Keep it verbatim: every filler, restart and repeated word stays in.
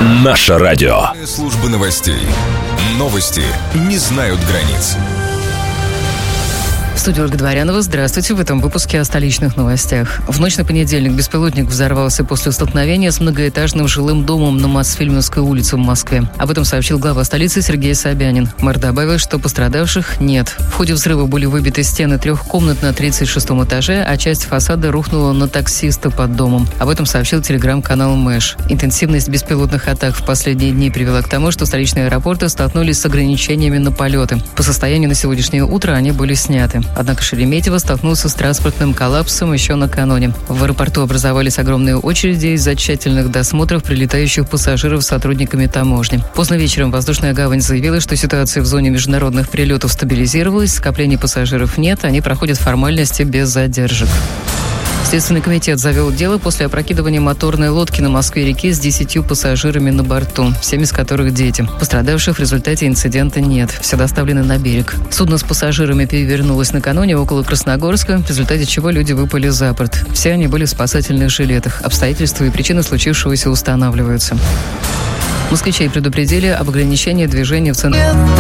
Наше радио. Служба новостей. Новости не знают границ. В студии Ольга Дворянова. Здравствуйте. В этом выпуске о столичных новостях. В ночь на понедельник беспилотник взорвался после столкновения с многоэтажным жилым домом на Мосфильмовской улице в Москве. Об этом сообщил глава столицы Сергей Собянин. Мэр добавил, что пострадавших нет. В ходе взрыва были выбиты стены трех комнат на тридцать шестом этаже, а часть фасада рухнула на таксиста под домом. Об этом сообщил телеграм-канал Мэш. Интенсивность беспилотных атак в последние дни привела к тому, что столичные аэропорты столкнулись с ограничениями на полеты. По состоянию на сегодняшнее утро они были сняты. Однако Шереметьево столкнулся с транспортным коллапсом еще накануне. В аэропорту образовались огромные очереди из-за тщательных досмотров прилетающих пассажиров сотрудниками таможни. Поздно вечером воздушная гавань заявила, что ситуация в зоне международных прилетов стабилизировалась, скоплений пассажиров нет, они проходят формальности без задержек. Следственный комитет завел дело после опрокидывания моторной лодки на Москве-реке с десятью пассажирами на борту, семь из которых дети. Пострадавших в результате инцидента нет. Все доставлены на берег. Судно с пассажирами перевернулось накануне около Красногорска, в результате чего люди выпали за борт. Все они были в спасательных жилетах. Обстоятельства и причины случившегося устанавливаются. Москвичей предупредили об ограничении движения в центре.